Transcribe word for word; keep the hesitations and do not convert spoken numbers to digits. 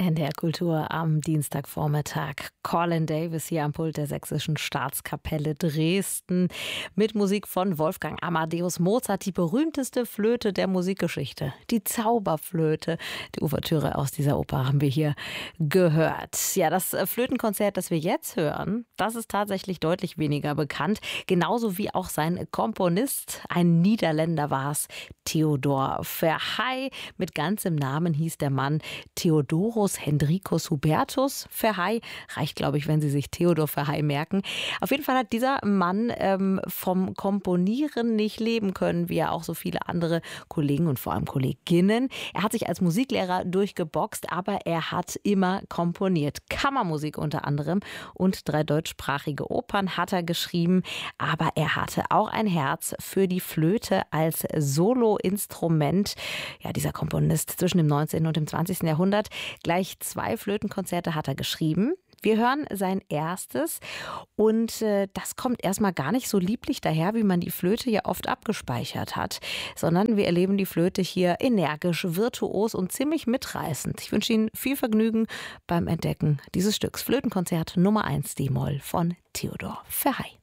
N D R Kultur am Dienstagvormittag. Colin Davis hier am Pult der Sächsischen Staatskapelle Dresden mit Musik von Wolfgang Amadeus Mozart, die berühmteste Flöte der Musikgeschichte, die Zauberflöte. Die Ouvertüre aus dieser Oper haben wir hier gehört. Ja, das Flötenkonzert, das wir jetzt hören, das ist tatsächlich deutlich weniger bekannt. Genauso wie auch sein Komponist, ein Niederländer war es, Theodor Verheij. Mit ganzem Namen hieß der Mann Theodorus Hendrikus Hubertus Verheij. Reicht, glaube ich, wenn Sie sich Theodor Verheij merken. Auf jeden Fall hat dieser Mann ähm, vom Komponieren nicht leben können, wie ja auch so viele andere Kollegen und vor allem Kolleginnen. Er hat sich als Musiklehrer durchgeboxt, aber er hat immer komponiert. Kammermusik unter anderem und drei deutschsprachige Opern hat er geschrieben. Aber er hatte auch ein Herz für die Flöte als Soloinstrument. Ja, dieser Komponist zwischen dem neunzehnten und dem zwanzigsten Jahrhundert. Gleich zwei Flötenkonzerte hat er geschrieben. Wir hören sein erstes und äh, das kommt erstmal gar nicht so lieblich daher, wie man die Flöte ja oft abgespeichert hat, sondern wir erleben die Flöte hier energisch, virtuos und ziemlich mitreißend. Ich wünsche Ihnen viel Vergnügen beim Entdecken dieses Stücks. Flötenkonzert Nummer eins D-Moll von Theodor Verheij.